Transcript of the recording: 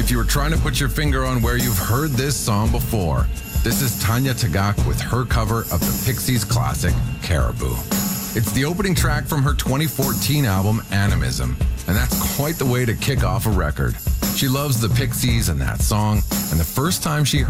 If you were trying to put your finger on where you've heard this song before, this is Tanya Tagaq with her cover of the Pixies classic, Caribou. It's the opening track from her 2014 album, Animism, and that's quite the way to kick off a record. She loves the Pixies and that song, and the first time she